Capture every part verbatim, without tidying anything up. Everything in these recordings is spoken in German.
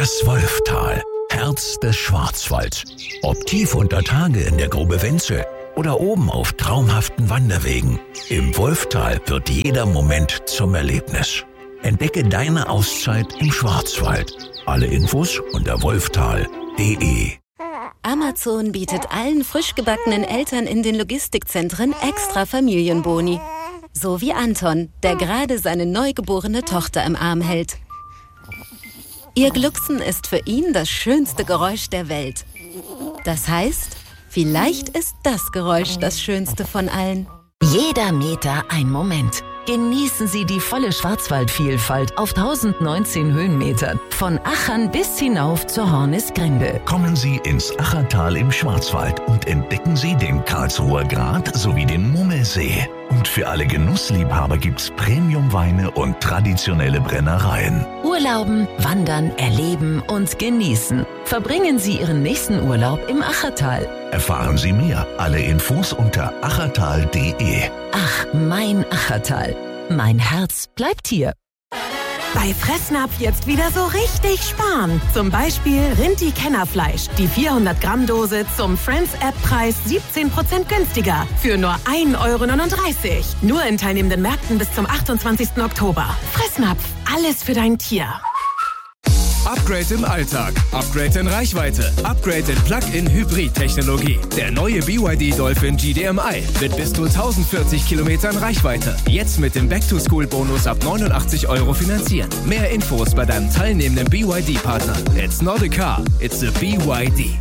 Das Wolftal, Herz des Schwarzwalds. Ob tief unter Tage in der Grube Wenzel oder oben auf traumhaften Wanderwegen. Im Wolftal wird jeder Moment zum Erlebnis. Entdecke deine Auszeit im Schwarzwald. Alle Infos unter wolftal punkt de. Amazon bietet allen frisch gebackenen Eltern in den Logistikzentren extra Familienboni. So wie Anton, der gerade seine neugeborene Tochter im Arm hält. Ihr Glucksen ist für ihn das schönste Geräusch der Welt. Das heißt, vielleicht ist das Geräusch das schönste von allen. Jeder Meter ein Moment. Genießen Sie die volle Schwarzwaldvielfalt auf tausendneunzehn Höhenmetern. Von Achern bis hinauf zur Hornisgrinde. Kommen Sie ins Achertal im Schwarzwald und entdecken Sie den Karlsruher Grat sowie den Mummelsee. Und für alle Genussliebhaber gibt's Premiumweine und traditionelle Brennereien. Urlauben, wandern, erleben und genießen. Verbringen Sie Ihren nächsten Urlaub im Achertal. Erfahren Sie mehr. Alle Infos unter achertal punkt de. Ach, mein Achertal. Mein Herz bleibt hier. Bei Fressnapf jetzt wieder so richtig sparen. Zum Beispiel Rinti-Kennerfleisch. Die vierhundert Gramm Dose zum Friends-App-Preis siebzehn Prozent günstiger. Für nur ein Euro neununddreißig. Nur in teilnehmenden Märkten bis zum achtundzwanzigsten Oktober. Fressnapf. Alles für dein Tier. Upgrade im Alltag, Upgrade in Reichweite, Upgrade in Plug-in-Hybrid-Technologie. Der neue B Y D Dolphin G D M I mit bis zu tausendvierzig Kilometern Reichweite. Jetzt mit dem Back-to-School-Bonus ab neunundachtzig Euro finanzieren. Mehr Infos bei deinem teilnehmenden B Y D-Partner. It's not a car, it's a B Y D.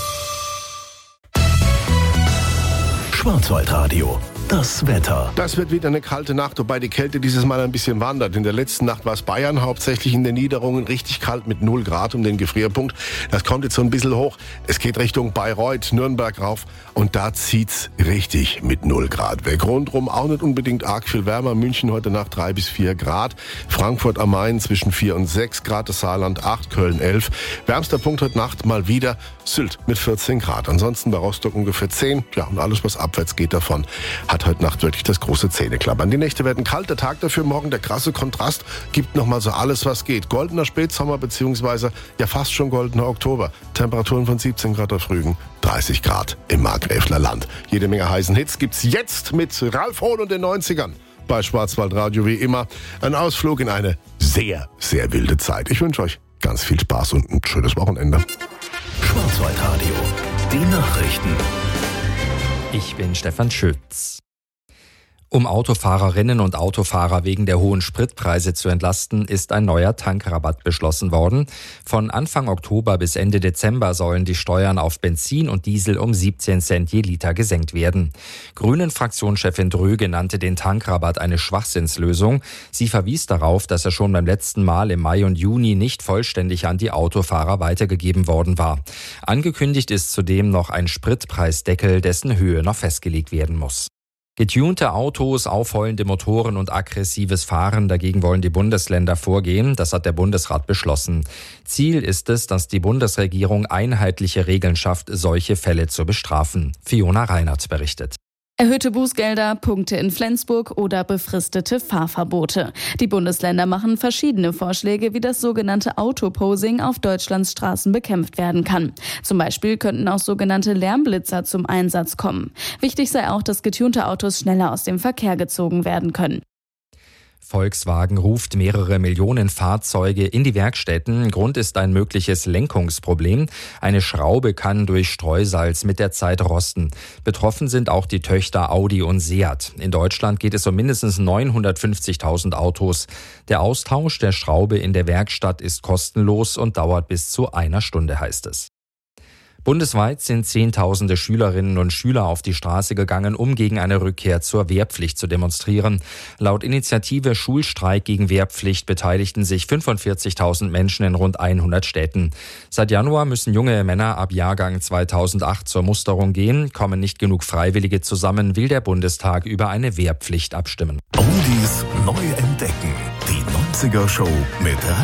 Schwarzwaldradio. Das Wetter. Das wird wieder eine kalte Nacht, wobei die Kälte dieses Mal ein bisschen wandert. In der letzten Nacht war es Bayern, hauptsächlich in den Niederungen, richtig kalt mit null Grad um den Gefrierpunkt. Das kommt jetzt so ein bisschen hoch. Es geht Richtung Bayreuth, Nürnberg rauf und da zieht's richtig mit null Grad weg. Rundrum auch nicht unbedingt arg viel wärmer. München heute Nacht drei bis vier Grad. Frankfurt am Main zwischen vier und sechs Grad. Das Saarland acht, Köln elf. Wärmster Punkt heute Nacht mal wieder Sylt mit vierzehn Grad. Ansonsten bei Rostock ungefähr zehn. Ja, und alles, was abwärts geht davon, hat heute Nacht wirklich das große Zähneklappern. Die Nächte werden kalt, der Tag dafür morgen, der krasse Kontrast, gibt nochmal so alles, was geht. Goldener Spätsommer beziehungsweise ja fast schon goldener Oktober. Temperaturen von siebzehn Grad auf Rügen, dreißig Grad im Markgräfler Land. Jede Menge heißen Hits gibt's jetzt mit Ralf Hohn und den neunzigern. Bei Schwarzwaldradio wie immer ein Ausflug in eine sehr, sehr wilde Zeit. Ich wünsche euch ganz viel Spaß und ein schönes Wochenende. Schwarzwaldradio. Die Nachrichten. Ich bin Stefan Schütz. Um Autofahrerinnen und Autofahrer wegen der hohen Spritpreise zu entlasten, ist ein neuer Tankrabatt beschlossen worden. Von Anfang Oktober bis Ende Dezember sollen die Steuern auf Benzin und Diesel um siebzehn Cent je Liter gesenkt werden. Grünen-Fraktionschefin Dröge nannte den Tankrabatt eine Schwachsinnslösung. Sie verwies darauf, dass er schon beim letzten Mal im Mai und Juni nicht vollständig an die Autofahrer weitergegeben worden war. Angekündigt ist zudem noch ein Spritpreisdeckel, dessen Höhe noch festgelegt werden muss. Getunte Autos, aufheulende Motoren und aggressives Fahren, dagegen wollen die Bundesländer vorgehen. Das hat der Bundesrat beschlossen. Ziel ist es, dass die Bundesregierung einheitliche Regeln schafft, solche Fälle zu bestrafen. Fiona Reinert berichtet. Erhöhte Bußgelder, Punkte in Flensburg oder befristete Fahrverbote. Die Bundesländer machen verschiedene Vorschläge, wie das sogenannte Autoposing auf Deutschlands Straßen bekämpft werden kann. Zum Beispiel könnten auch sogenannte Lärmblitzer zum Einsatz kommen. Wichtig sei auch, dass getunte Autos schneller aus dem Verkehr gezogen werden können. Volkswagen ruft mehrere Millionen Fahrzeuge in die Werkstätten. Grund ist ein mögliches Lenkungsproblem. Eine Schraube kann durch Streusalz mit der Zeit rosten. Betroffen sind auch die Töchter Audi und Seat. In Deutschland geht es um mindestens neunhundertfünfzigtausend Autos. Der Austausch der Schraube in der Werkstatt ist kostenlos und dauert bis zu einer Stunde, heißt es. Bundesweit sind Zehntausende Schülerinnen und Schüler auf die Straße gegangen, um gegen eine Rückkehr zur Wehrpflicht zu demonstrieren. Laut Initiative Schulstreik gegen Wehrpflicht beteiligten sich fünfundvierzigtausend Menschen in rund hundert Städten. Seit Januar müssen junge Männer ab Jahrgang zweitausendacht zur Musterung gehen. Kommen nicht genug Freiwillige zusammen, will der Bundestag über eine Wehrpflicht abstimmen. Oldies neu entdecken. Die neunziger Show mit